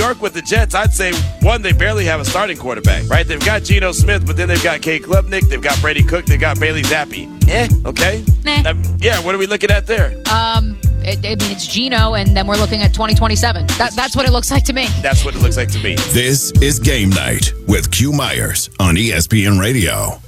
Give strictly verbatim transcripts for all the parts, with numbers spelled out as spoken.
York with the Jets, I'd say, one, they barely have a starting quarterback, right? They've got Geno Smith, but then they've got Kay Klubnik, they've got Brady Cook, they've got Bailey Zappi. Eh, okay. Nah. Um, yeah, what are we looking at there? Um, it, I mean, it's Geno, and then we're looking at twenty twenty-seven. That, that's what it looks like to me. That's what it looks like to me. This is Game Night with Q Myers on E S P N Radio.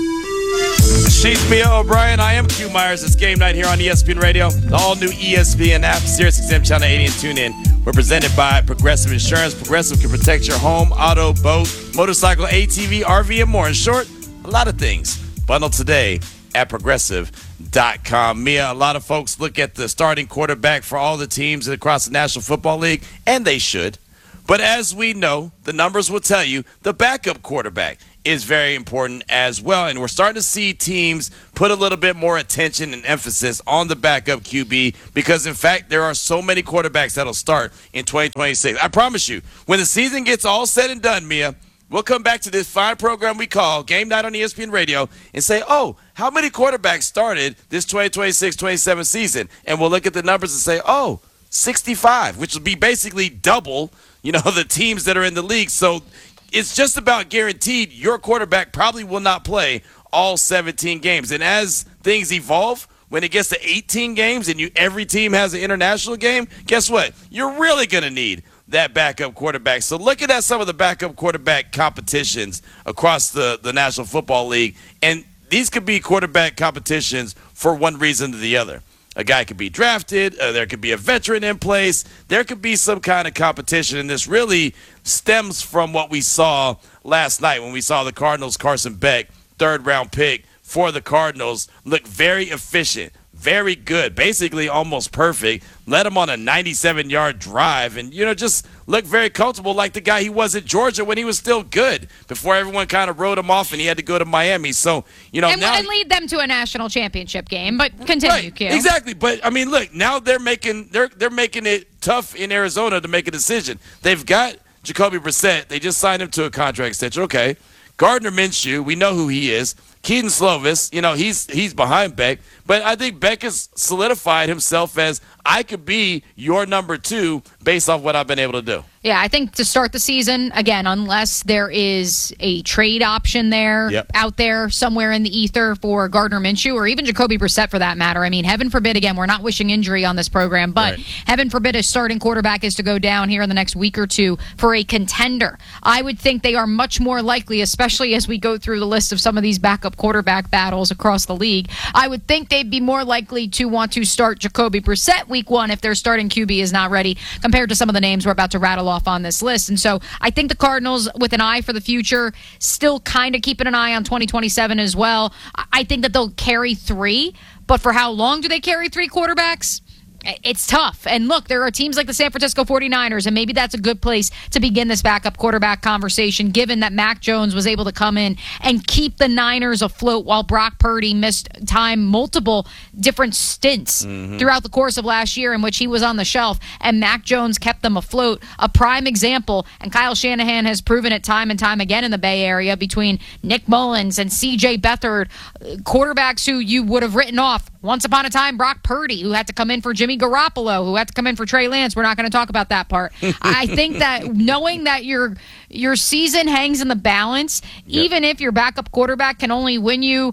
She's Mia O'Brien. I am Q Myers. It's Game Night here on E S P N Radio. The all-new E S P N app, Sirius X M Channel eighty, and tune in. We're presented by Progressive Insurance. Progressive can protect your home, auto, boat, motorcycle, A T V, R V, and more. In short, a lot of things. Bundle today at progressive dot com. Mia, a lot of folks look at the starting quarterback for all the teams across the National Football League, and they should. But as we know, the numbers will tell you the backup quarterback is very important as well. And we're starting to see teams put a little bit more attention and emphasis on the backup Q B because, in fact, there are so many quarterbacks that'll start in twenty twenty-six. I promise you, when the season gets all said and done, Mia, we'll come back to this fine program we call Game Night on E S P N Radio and say, oh, how many quarterbacks started this twenty twenty-six twenty-seven season? And we'll look at the numbers and say, oh, sixty-five, which will be basically double, you know, the teams that are in the league. So it's just about guaranteed your quarterback probably will not play all seventeen games. And as things evolve, when it gets to eighteen games and you every team has an international game, guess what? You're really going to need that backup quarterback. So looking at some of the backup quarterback competitions across the, the National Football League, and these could be quarterback competitions for one reason or the other. A guy could be drafted. Uh, there could be a veteran in place. There could be some kind of competition, and this really stems from what we saw last night when we saw the Cardinals' Carson Beck, third-round pick for the Cardinals, look very efficient, very good, basically almost perfect. Led him on a ninety-seven-yard drive and, you know, just looked very comfortable like the guy he was at Georgia when he was still good before everyone kind of wrote him off and he had to go to Miami. So, you know, and, now and lead them to a national championship game. But continue, right, Q. Exactly. But, I mean, look, now they're making they're they're making it tough in Arizona to make a decision. They've got Jacoby Brissett. They just signed him to a contract extension. Okay. Gardner Minshew, we know who he is. Keaton Slovis, you know, he's he's behind Beck. But I think Beck has solidified himself as I could be your number two based off what I've been able to do. Yeah, I think to start the season, again, unless there is a trade option there, yep. out there somewhere in the ether for Gardner Minshew or even Jacoby Brissett for that matter. I mean, heaven forbid, again, we're not wishing injury on this program, but right. heaven forbid a starting quarterback is to go down here in the next week or two for a contender. I would think they are much more likely, especially as we go through the list of some of these backup quarterback battles across the league. I would think they'd be more likely to want to start Jacoby Brissett week one if their starting Q B is not ready compared to some of the names we're about to rattle off on this list. And so I think the Cardinals, with an eye for the future, still kind of keeping an eye on twenty twenty-seven as well. I think that they'll carry three, but for how long do they carry three quarterbacks? It's tough. And look, there are teams like the San Francisco forty-niners, and maybe that's a good place to begin this backup quarterback conversation, given that Mac Jones was able to come in and keep the Niners afloat while Brock Purdy missed time multiple different stints mm-hmm. throughout the course of last year in which he was on the shelf, and Mac Jones kept them afloat. A prime example, and Kyle Shanahan has proven it time and time again in the Bay Area between Nick Mullins and C J Beathard, quarterbacks who you would have written off. Once upon a time, Brock Purdy, who had to come in for Jimmy Garoppolo, who had to come in for Trey Lance. We're not going to talk about that part. I think that knowing that your your season hangs in the balance, yep. even if your backup quarterback can only win you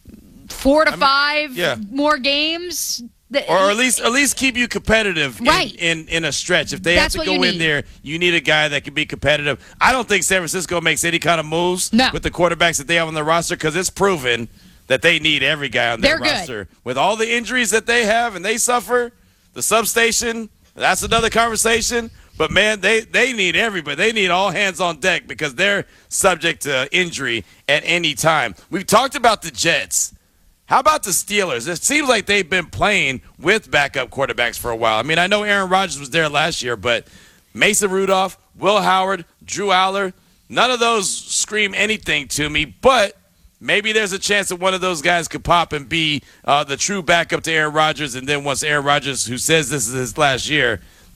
four to I mean, five yeah. more games, the, or at least at least keep you competitive right. in, in, in a stretch. If they That's have to go in need. there, you need a guy that can be competitive. I don't think San Francisco makes any kind of moves no. with the quarterbacks that they have on their roster because it's proven that they need every guy on their They're roster. good. With all the injuries that they have and they suffer, the substation, that's another conversation. But, man, they, they need everybody. They need all hands on deck because they're subject to injury at any time. We've talked about the Jets. How about the Steelers? It seems like they've been playing with backup quarterbacks for a while. I mean, I know Aaron Rodgers was there last year, but Mason Rudolph, Will Howard, Drew Aller, none of those scream anything to me, but maybe there's a chance that one of those guys could pop and be uh, the true backup to Aaron Rodgers, and then once Aaron Rodgers, who says this is his last year,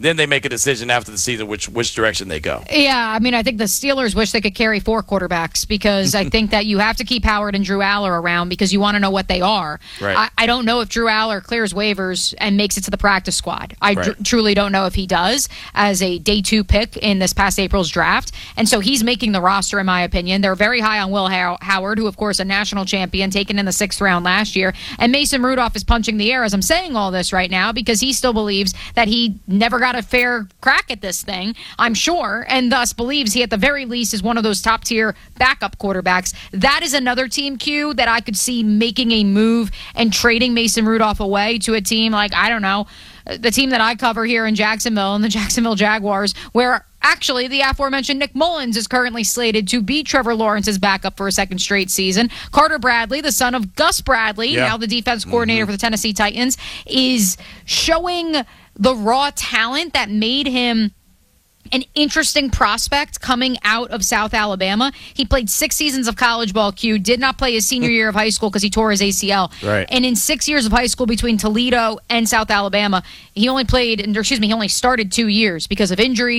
then they make a decision after the season which which direction they go. Yeah, I mean, I think the Steelers wish they could carry four quarterbacks because I think that you have to keep Howard and Drew Aller around because you want to know what they are. Right. I, I don't know if Drew Aller clears waivers and makes it to the practice squad. I Right. dr- truly don't know if he does as a day two pick in this past April's draft. And so he's making the roster, in my opinion. They're very high on Will How- Howard, who, of course, a national champion taken in the sixth round last year. And Mason Rudolph is punching the air as I'm saying all this right now because he still believes that he never got a fair crack at this thing, I'm sure, and thus believes he at the very least is one of those top tier backup quarterbacks. That is another team, Q, that I could see making a move and trading Mason Rudolph away to a team like, I don't know, the team that I cover here in Jacksonville and the Jacksonville Jaguars, where actually the aforementioned Nick Mullins is currently slated to be Trevor Lawrence's backup for a second straight season. Carter Bradley, the son of Gus Bradley, Yeah. now the defense coordinator Mm-hmm. for the Tennessee Titans, is showing the raw talent that made him an interesting prospect coming out of South Alabama. He played six seasons of college ball, Q, did not play his senior year of high school because he tore his A C L. Right. And in six years of high school between Toledo and South Alabama, he only played, or excuse me, he only started two years because of injuries.